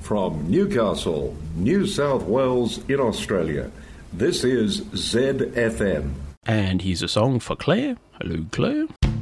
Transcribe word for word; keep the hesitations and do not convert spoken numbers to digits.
From Newcastle, New South Wales in Australia, this is Z F M. And here's a song for Claire. Hello, Claire.